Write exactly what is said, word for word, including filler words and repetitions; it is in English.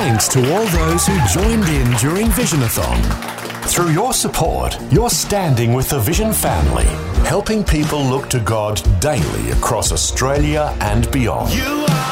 thanks to all those who joined in during Visionathon. Through your support, you're standing with the Vision family, helping people look to God daily across Australia and beyond. You are